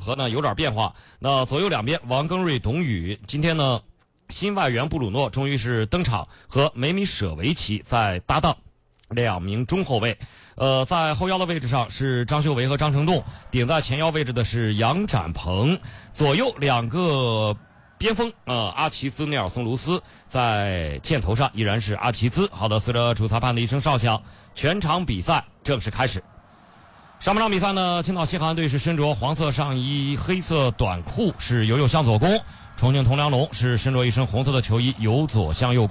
合呢有点变化。那左右两边，王庚瑞、董宇，今天呢，新外援布鲁诺终于是登场，和梅米舍维奇在搭档。2名中后卫，在后腰的位置上是张修维和张成栋，顶在前腰位置的是杨展鹏，左右2个边锋阿齐兹、内尔松卢斯，在箭头上依然是阿齐兹。好的，随着主裁判的一声哨响，全场比赛正式开始。上半场比赛呢，青岛西海岸队是身着黄色上衣、黑色短裤，是由右向左攻；重庆铜梁龙是身着一身红色的球衣，由左向右攻。